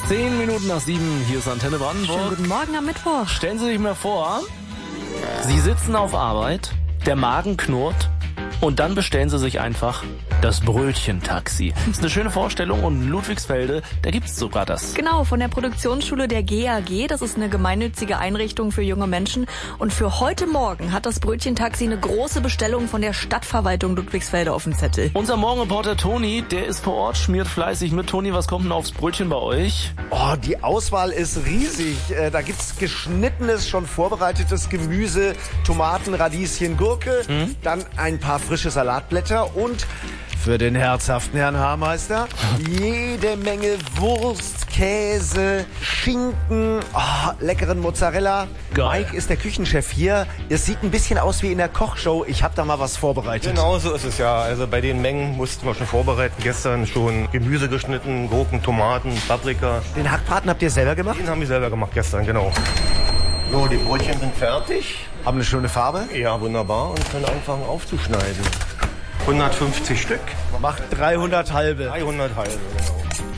7:10, hier ist Antenne Brandenburg. Schönen guten Morgen am Mittwoch. Stellen Sie sich mal vor, Sie sitzen auf Arbeit, der Magen knurrt und dann bestellen Sie sich einfach das Brötchentaxi. Das ist eine schöne Vorstellung und in Ludwigsfelde, da gibt's sogar das. Genau, von der Produktionsschule der GAG. Das ist eine gemeinnützige Einrichtung für junge Menschen. Und für heute Morgen hat das Brötchentaxi eine große Bestellung von der Stadtverwaltung Ludwigsfelde auf dem Zettel. Unser Morgenreporter Toni, der ist vor Ort, schmiert fleißig mit. Toni, was kommt denn aufs Brötchen bei euch? Oh, die Auswahl ist riesig. Da gibt's geschnittenes, schon vorbereitetes Gemüse, Tomaten, Radieschen, Gurke, dann ein paar frische Salatblätter und für den herzhaften Herrn Haarmeister jede Menge Wurst, Käse, Schinken, leckeren Mozzarella. Geil. Mike ist der Küchenchef hier. Es sieht ein bisschen aus wie in der Kochshow. Ich habe da mal was vorbereitet. Genau so ist es ja. Also bei den Mengen mussten wir schon vorbereiten. Gestern schon Gemüse geschnitten, Gurken, Tomaten, Paprika. Den Hackbraten habt ihr selber gemacht? Den haben wir selber gemacht gestern, genau. So, die Brötchen sind fertig. Haben eine schöne Farbe. Ja, wunderbar. Und können anfangen aufzuschneiden. 150 Stück. Macht 300 halbe. 300 halbe, genau.